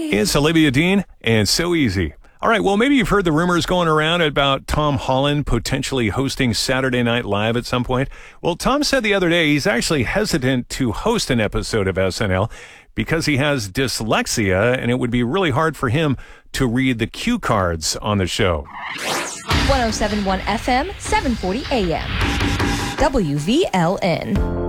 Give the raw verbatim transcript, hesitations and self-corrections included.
It's Olivia Dean and So Easy. All right, well, maybe you've heard the rumors going around about Tom Holland potentially hosting Saturday Night Live at some point. Well, Tom said the other day he's actually hesitant to host an episode of S N L because he has dyslexia, and it would be really hard for him to read the cue cards on the show. one oh seven point one F M, seven forty A M. W V L N.